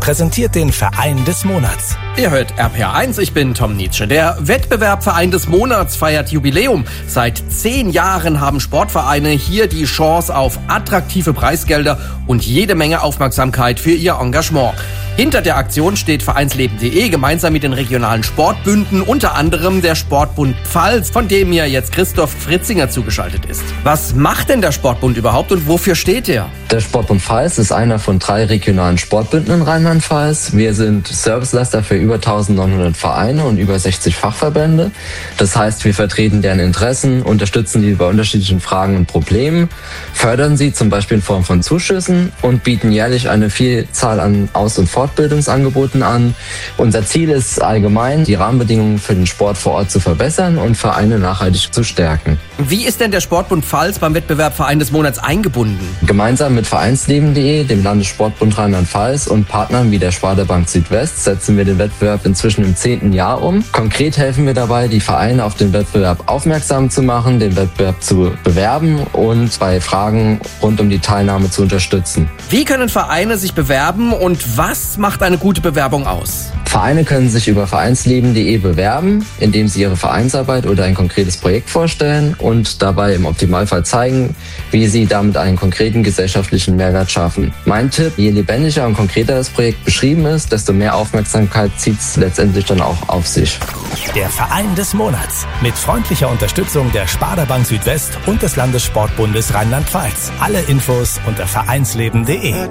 präsentiert den Verein des Monats. Ihr hört RPR1, ich bin Tom Nietzsche. Der Wettbewerb Verein des Monats feiert Jubiläum. Seit 10 Jahren haben Sportvereine hier die Chance auf attraktive Preisgelder und jede Menge Aufmerksamkeit für ihr Engagement. Hinter der Aktion steht Vereinsleben.de gemeinsam mit den regionalen Sportbünden, unter anderem der Sportbund Pfalz, von dem ja jetzt Christoph Fritzinger zugeschaltet ist. Was macht denn der Sportbund überhaupt und wofür steht er? Der Sportbund Pfalz ist einer von 3 regionalen Sportbünden in Rheinland-Pfalz. Wir sind Serviceleiter für über 1900 Vereine und über 60 Fachverbände. Das heißt, wir vertreten deren Interessen, unterstützen die bei unterschiedlichen Fragen und Problemen, fördern sie zum Beispiel in Form von Zuschüssen und bieten jährlich eine Vielzahl an Aus- und Fortbildungsangeboten an. Unser Ziel ist allgemein, die Rahmenbedingungen für den Sport vor Ort zu verbessern und Vereine nachhaltig zu stärken. Wie ist denn der Sportbund Pfalz beim Wettbewerb Verein des Monats eingebunden? Gemeinsam mit Vereinsleben.de, dem Landessportbund Rheinland-Pfalz und Partnern wie der Sparda-Bank Südwest setzen wir den Wettbewerb inzwischen im 10. Jahr um. Konkret helfen wir dabei, die Vereine auf den Wettbewerb aufmerksam zu machen, den Wettbewerb zu bewerben und bei Fragen rund um die Teilnahme zu unterstützen. Wie können Vereine sich bewerben und was macht eine gute Bewerbung aus? Vereine können sich über vereinsleben.de bewerben, indem sie ihre Vereinsarbeit oder ein konkretes Projekt vorstellen und dabei im Optimalfall zeigen, wie sie damit einen konkreten gesellschaftlichen Mehrwert schaffen. Mein Tipp, je lebendiger und konkreter das Projekt beschrieben ist, desto mehr Aufmerksamkeit zieht es letztendlich dann auch auf sich. Der Verein des Monats mit freundlicher Unterstützung der Sparda-Bank Südwest und des Landessportbundes Rheinland-Pfalz. Alle Infos unter vereinsleben.de.